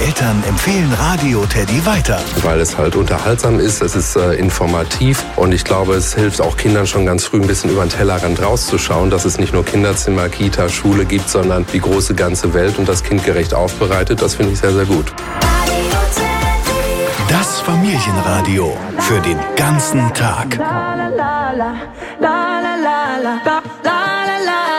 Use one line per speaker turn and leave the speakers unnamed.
Eltern empfehlen Radio Teddy weiter.
Weil es halt unterhaltsam ist, es ist informativ und ich glaube, es hilft auch Kindern schon ganz früh ein bisschen über den Tellerrand rauszuschauen, dass es nicht nur Kinderzimmer, Kita, Schule gibt, sondern die große ganze Welt und das kindgerecht aufbereitet. Das finde ich sehr, sehr gut.
Das Familienradio für den ganzen Tag.
La la la la la la la la la la.